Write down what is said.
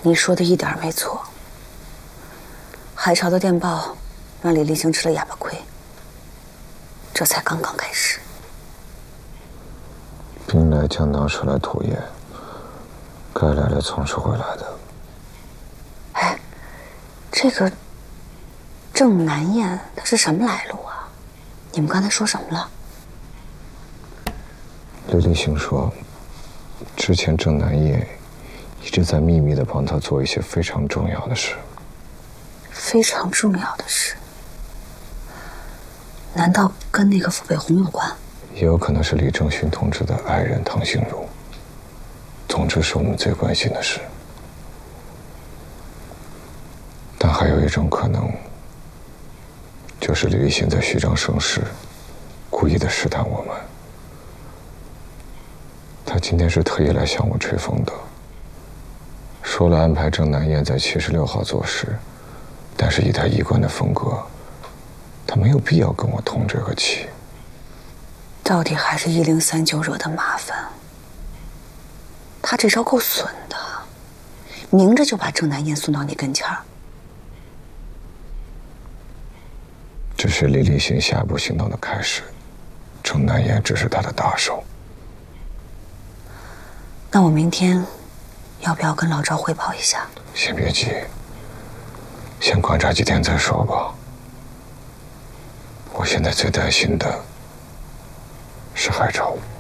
你说的一点没错。海潮的电报让李立行吃了哑巴亏，这才刚刚开始。 兵来将挡，水来土掩，该来的总是会来的。 哎，这个郑南燕他是什么来路啊？你们刚才说什么了？ 李立行说，之前郑南燕一直在秘密地帮他做一些非常重要的事。 非常重要的事？难道跟那个傅北红有关？ 也有可能是李正勋同志的爱人唐心如。总之是我们最关心的事。但还有一种可能，就是李立行在虚张声势，故意的试探我们。他今天是特意来向我吹风的，说了安排郑南燕在76号做事，但是以他一贯的风格，他没有必要跟我通这个气。 到底还是1039惹的麻烦。他这招够损的，明着就把郑南燕送到你跟前儿。 这是李立行下一步行动的开始，郑南燕只是他的打手。 那我明天要不要跟老赵汇报一下？ 先别急，先观察几天再说吧。我现在最担心的是海潮。